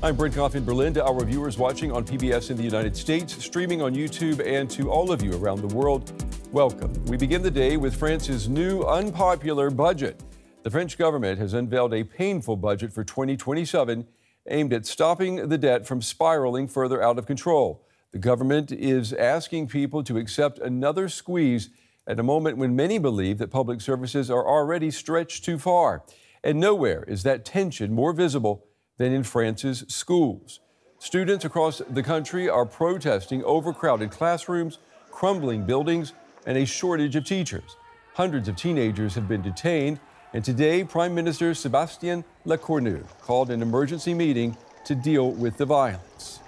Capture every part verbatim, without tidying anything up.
I'm Brent Goff in Berlin. To our viewers watching on P B S in the United States, streaming on YouTube, and to all of you around the world, welcome. We begin the day with France's new unpopular budget. The French government has unveiled a painful budget for twenty twenty-seven aimed at stopping the debt from spiraling further out of control. The government is asking people to accept another squeeze at a moment when many believe that public services are already stretched too far. And nowhere is that tension more visible than in France's schools. Students across the country are protesting overcrowded classrooms, crumbling buildings, and a shortage of teachers. Hundreds of teenagers have been detained, and today Prime Minister Sébastien Lecornu called an emergency meeting to deal with the violence.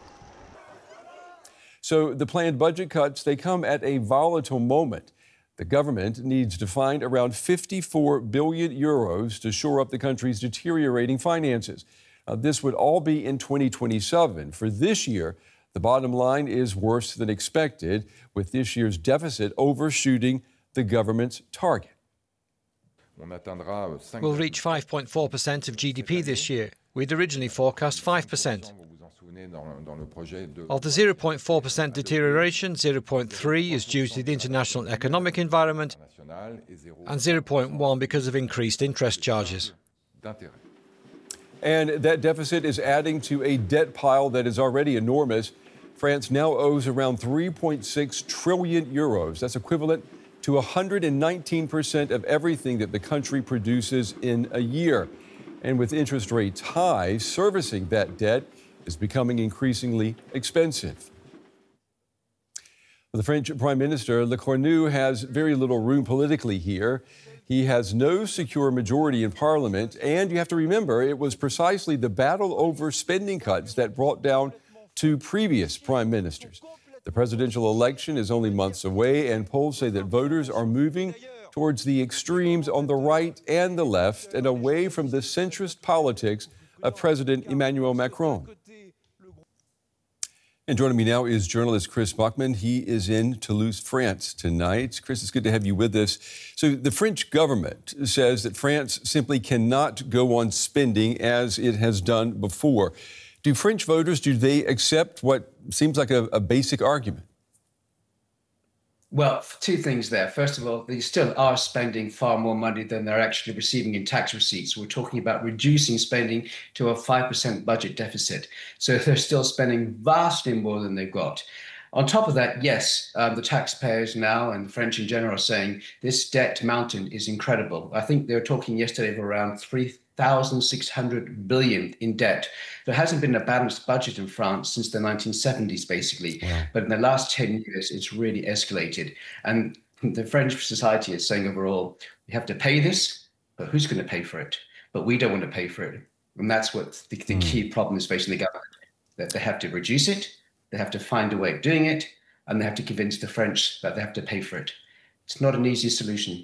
So the planned budget cuts, they come at a volatile moment. The government needs to find around fifty-four billion euros to shore up the country's deteriorating finances. Uh, this would all be in twenty twenty-seven. For this year, the bottom line is worse than expected, with this year's deficit overshooting the government's target. We'll reach five point four percent of G D P this year. We'd originally forecast five percent. Of the zero point four percent deterioration, zero point three is due to the international economic environment and zero point one because of increased interest charges. And that deficit is adding to a debt pile that is already enormous. France now owes around three point six trillion euros. That's equivalent to one hundred nineteen percent of everything that the country produces in a year. And with interest rates high, servicing that debt is becoming increasingly expensive. The French Prime Minister Lecornu has very little room politically here. He has no secure majority in Parliament, and you have to remember, it was precisely the battle over spending cuts that brought down two previous prime ministers. The presidential election is only months away, and polls say that voters are moving towards the extremes on the right and the left and away from the centrist politics of President Emmanuel Macron. And joining me now is journalist Chris Bachman. He is in Toulouse, France tonight. Chris, it's good to have you with us. So the French government says that France simply cannot go on spending as it has done before. Do French voters, do they accept what seems like a, a basic argument? Well, two things there. First of all, they still are spending far more money than they're actually receiving in tax receipts. We're talking about reducing spending to a five percent budget deficit. So they're still spending vastly more than they've got. On top of that, yes, um, the taxpayers now and the French in general are saying this debt mountain is incredible. I think they were talking yesterday of around three thousand six hundred billion in debt. There hasn't been a balanced budget in France since the nineteen seventies, basically. Wow. But in the last ten years, it's really escalated. And the French society is saying overall, we have to pay this, but who's going to pay for it? But we don't want to pay for it. And that's what the, the mm. key problem is facing the government, that they have to reduce it, they have to find a way of doing it, and they have to convince the French that they have to pay for it. It's not an easy solution.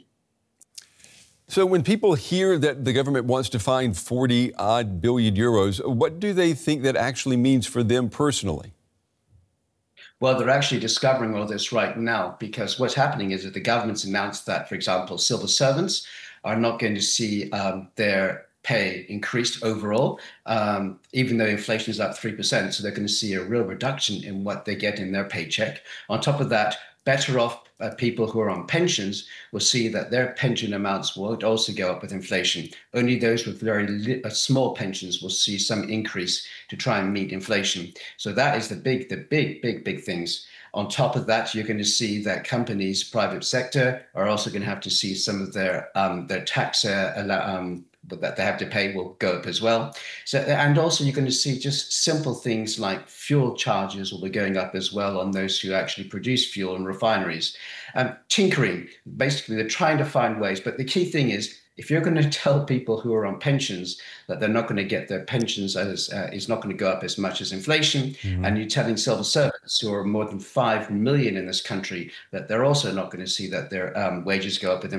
So when people hear that the government wants to find forty odd billion euros, what do they think that actually means for them personally? Well, they're actually discovering all this right now, because what's happening is that the government's announced that, for example, civil servants are not going to see um, their pay increased overall, um, even though inflation is up three percent. So they're going to see a real reduction in what they get in their paycheck. On top of that, better off uh, people who are on pensions will see that their pension amounts will also go up with inflation. Only those with very li- uh, small pensions will see some increase to try and meet inflation. So that is the big, the big, big, big things. On top of that, you're going to see that companies, private sector, are also going to have to see some of their um, their tax uh, um, that they have to pay will go up as well. So, and also you're going to see just simple things like fuel charges will be going up as well on those who actually produce fuel in refineries. Um, tinkering, basically they're trying to find ways, but the key thing is, if you're going to tell people who are on pensions that they're not going to get their pensions as uh, is not going to go up as much as inflation, mm-hmm. and you're telling civil servants who are more than five million in this country that they're also not going to see that their um, wages go up with inflation,